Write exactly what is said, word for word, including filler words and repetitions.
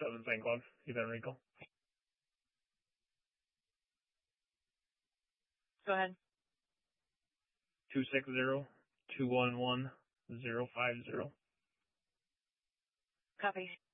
seven Saint Cloud, Ethan Rico. Go ahead. Two six zero two one one zero five zero. Copy.